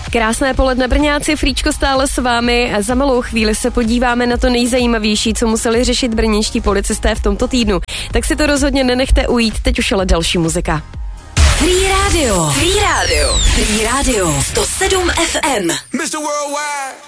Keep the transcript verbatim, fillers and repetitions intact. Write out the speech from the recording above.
Krásné poledne, Brňáci, Fríčko stále s vámi. Za malou chvíli se podíváme na to nejzajímavější, co museli řešit brněnští policisté v tomto týdnu. Tak si to rozhodně nenechte ujít, teď už ale další muzika. Free Radio. Free Radio. Free Radio. sto sedm F M. mister Worldwide.